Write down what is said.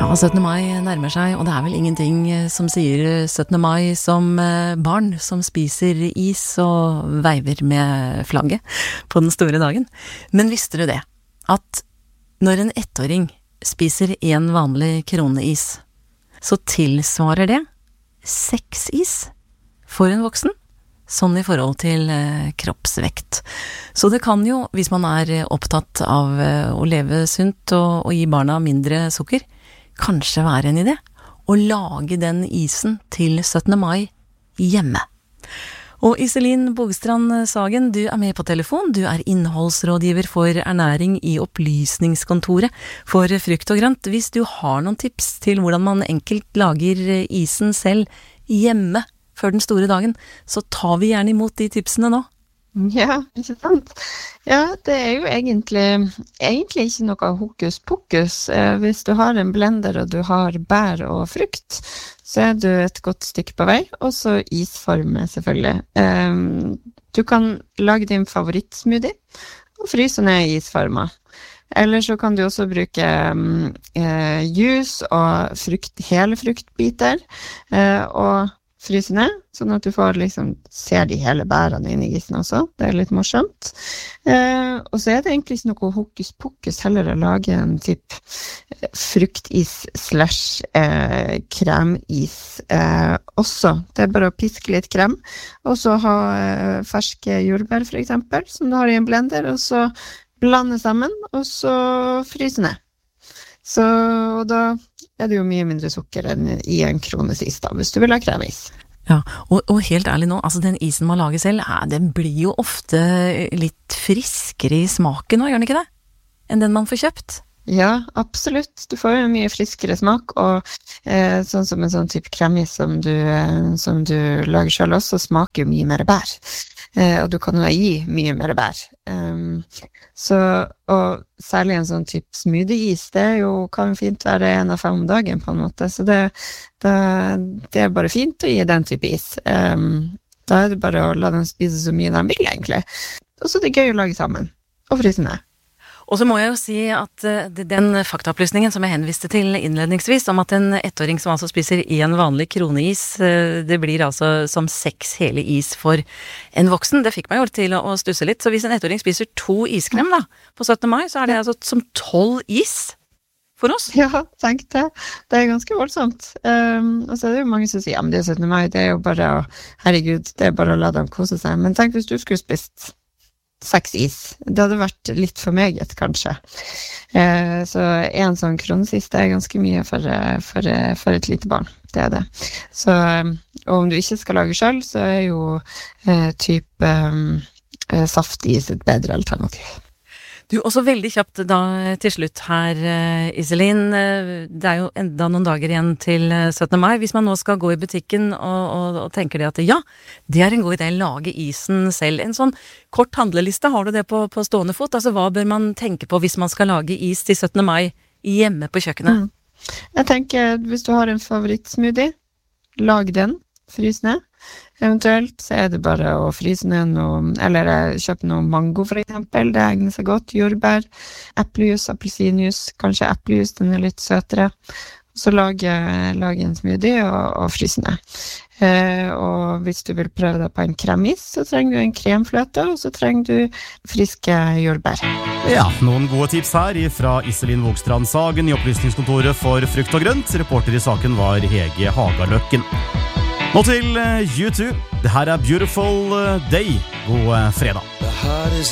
Ja, 17. mai nærmer seg, og det vel ingenting som sier 17. mai som barn som spiser is og veiver med flagget på den store dagen. Men visste du det, at når en ettåring spiser en vanlig kroneis, så tilsvarer det 6 is for en voksen, sånn i forhold til kroppsvekt. Så det kan jo, hvis man opptatt av å leve sunt og gi barna mindre sukker, kanskje være en idé å lage den isen til 17. mai hjemme. Og Iselin Bogstrand Sagen, du med på telefon. Du innholdsrådgiver for ernæring i opplysningskontoret for frukt og grønt. Hvis du har noen tips til hvordan man enkelt lager isen selv hjemme før den store dagen, så tar vi gjerne imot de tipsene nå. Ja, ikke sant? Ja, det jo egentlig ikke noe hokus pokus. Hvis du har en blender og du har bær og frukt, så du et godt stykke på vei, og så isforme selvfølgelig. Du kan lage din favorittsmoothie og fryse ned i isformer. Eller så kan du også bruke juice og hele fruktbiter, og fryse ned, sånn at du får ser de hele bærene inn i isen også. Det litt morsomt. Og så det egentlig ikke noe hokus pokus heller å lage en typ fruktis / kremis også. Det bare å piske litt krem, og så ha ferske jordbær for eksempel, som du har i en blender, og så blande sammen, og så fryse ned. Så og da det jo mye mindre sukker enn i en kronesis da, hvis du vil ha kremis. Ja, og helt ærlig nå, altså den isen man lager selv, den blir jo ofte litt friskere i smaken nå, gjør den ikke det? Enn den man får kjøpt? Ja, absolutt. Du får jo mye friskere smak, og sånn som en sånn type kremis som du lager selv også, smaker jo mye mer bær. Og du kan jo gi mye mer bær. Og særlig en sånn type smoothie-is, det kan jo fint være 1 av 5 om dagen på en måte, så det bare fint å gi den type is. Da det bare å la den spise så mye den vil egentlig. Og så det gøy å lage sammen, og fryse ned. Og så må jeg jo si at den faktaopplysningen som jeg henviste til innledningsvis, om at en ettåring som altså spiser en vanlig kroneis, det blir altså som 6 hele is for en voksen. Det fikk meg jo til å stusse litt. Så hvis en ettåring spiser 2 iskrem da, på 17. mai, så det altså som 12 is for oss. Ja, tenk det. Det ganske voldsomt. Og så det jo mange som sier, ja, men det 17. mai, det jo bare herregud, det bare å la dem kose seg. Men tenk hvis du skulle spist 6 is. Det hadde vært litt for meget, kanskje. Så en sånn kronesis, det ganske mye for et lite barn. Det det. Så, og om du ikke skal lage selv, så jo type saftis et bedre alternativ. Du, også veldig kjapt da til slutt her, Iselin. Det jo enda noen dager igjen til 17. mai. Hvis man nå skal gå i butikken og tenker det at ja, det en god idé å lage isen selv. En sånn kort handleliste, har du det på stående fot? Altså, hva bør man tenke på hvis man skal lage is til 17. mai hjemme på kjøkkenet? Jeg tenker, hvis du har en favorittsmoothie, lag den, frys ned. Eventuelt så det bare å fryse ned noe, eller kjøpe noe mango for eksempel, det egner seg godt, jordbær, eplejus, appelsinjus, kanskje eplejus, den litt søtere. Så lage en smoothie og fryse ned. Og hvis du vil prøve deg på en kremis, så trenger du en kremfløte, og så trenger du friske jordbær. Ja, noen gode tips her fra Iselin Bogstrand Sagen i opplysningskontoret for frukt og grønt. Reporter i saken var Hege Hagaløkken. Nå til U2. Det her Beautiful Day. God fredag.